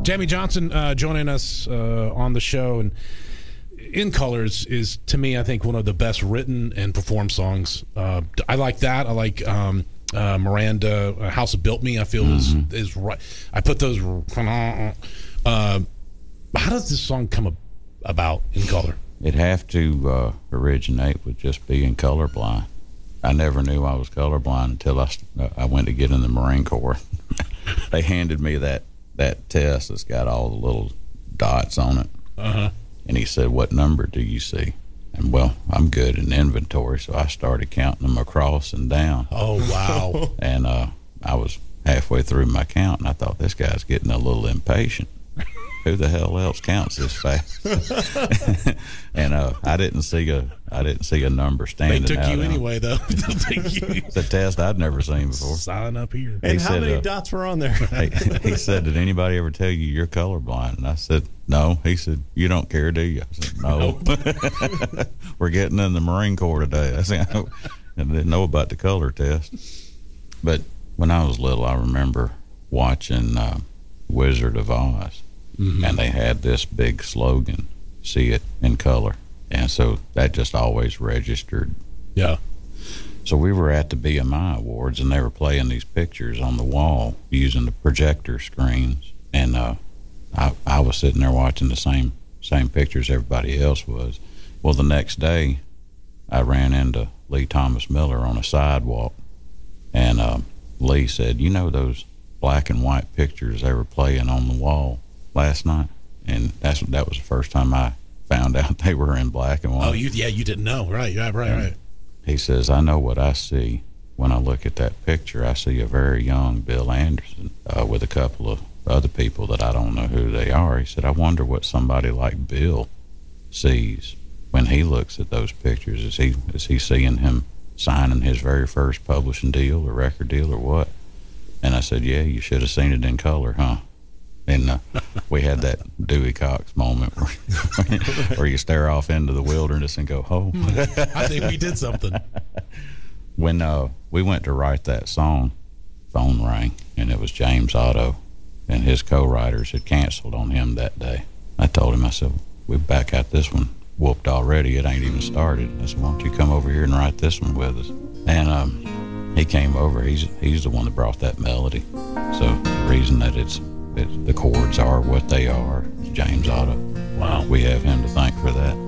Jamie Johnson joining us on the show, and In Colors is, to me, I think one of the best written and performed songs. I like that. I like Miranda, House That Built Me, I feel is right. I put those. How does this song come about, In Color? It'd have to originate with just being colorblind. I never knew I was colorblind until I went to get in the Marine Corps. They handed me that test that's got all the little dots on it. And he said, "What number do you see?" And, well, I'm good in inventory, so I started counting them across and down. Oh, wow. And I was halfway through my count, and I thought, this guy's getting a little impatient. Who the hell else counts this fast? And I didn't see a number standing out. They took you anyway, though. It's a test I'd never seen before. Sign up here. And how many dots were on there? He said, "Did anybody ever tell you you're colorblind?" And I said, "No." He said, "You don't care, do you?" I said, "No." We're getting in the Marine Corps today. I said, I didn't know about the color test. But when I was little, I remember watching Wizard of Oz. And they had this big slogan, "See it in color." And so that just always registered. Yeah. So we were at the BMI Awards, and they were playing these pictures on the wall using the projector screens. And I was sitting there watching the same pictures everybody else was. Well, the next day, I ran into Lee Thomas Miller on a sidewalk. And Lee said, "You know those black and white pictures they were playing on the wall last night?" And that was the first time I found out they were in black and white. Oh, you didn't know, right? Yeah, right. He says, "I know what I see when I look at that picture. I see a very young Bill Anderson with a couple of other people that I don't know who they are." He said, "I wonder what somebody like Bill sees when he looks at those pictures. Is he seeing him signing his very first publishing deal or record deal or what?" And I said, "Yeah, you should have seen it in color, huh?" And we had that Dewey Cox moment where you stare off into the wilderness and go, "Oh." I think we did something. When we went to write that song, phone rang, and it was James Otto, and his co-writers had canceled on him that day. I told him, I said, "We back out this one whooped already. It ain't even started." I said, "Why don't you come over here and write this one with us?" And he came over. He's the one that brought that melody. So the reason that the chords are what they are is James Otto. Wow. We have him to thank for that.